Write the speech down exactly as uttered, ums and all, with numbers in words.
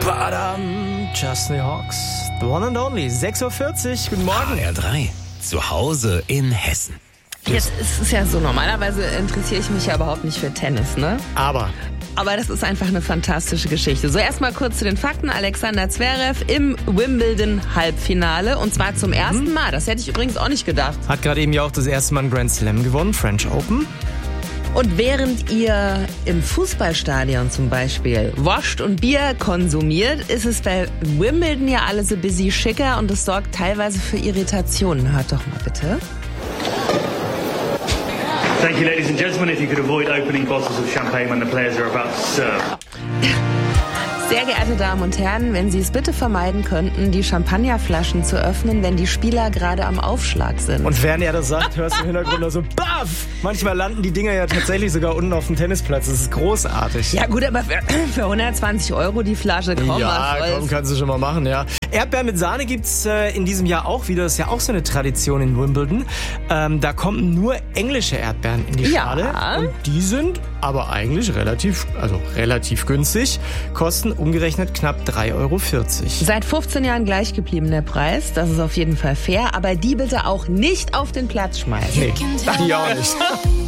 Badam, Just the Hawks, the one and only, sechs Uhr vierzig, guten Morgen. H R drei, zu Hause in Hessen. Jetzt ist es ja so, normalerweise interessiere ich mich ja überhaupt nicht für Tennis, ne? Aber... Aber das ist einfach eine fantastische Geschichte. So, erstmal kurz zu den Fakten. Alexander Zverev im Wimbledon-Halbfinale und zwar zum ersten Mal. Das hätte ich übrigens auch nicht gedacht. Hat gerade eben ja auch das erste Mal einen Grand Slam gewonnen, French Open. Und während ihr im Fußballstadion zum Beispiel wascht und Bier konsumiert, ist es bei Wimbledon ja alles ein bisschen schicker und es sorgt teilweise für Irritationen. Hört doch mal bitte. Thank you, ladies and gentlemen. If you could avoid opening bottles of champagne when the players are about to serve. Sehr geehrte Damen und Herren, wenn Sie es bitte vermeiden könnten, die Champagnerflaschen zu öffnen, wenn die Spieler gerade am Aufschlag sind. Und während er das sagt, hörst du im Hintergrund nur so baff. Manchmal landen die Dinger ja tatsächlich sogar unten auf dem Tennisplatz. Das ist großartig. Ja gut, aber für, für hundertzwanzig Euro die Flasche, komm, Ja, was komm, soll's. kannst du schon mal machen, ja. Erdbeeren mit Sahne gibt's äh, in diesem Jahr auch wieder. Das ist ja auch so eine Tradition in Wimbledon. Ähm, da kommen nur englische Erdbeeren in die Ja. Schale. Und die sind aber eigentlich relativ, also relativ günstig. Kosten umgerechnet knapp drei Euro vierzig. Seit fünfzehn Jahren gleich geblieben der Preis, das ist auf jeden Fall fair, aber die bitte auch nicht auf den Platz schmeißen. Nee, die auch nicht.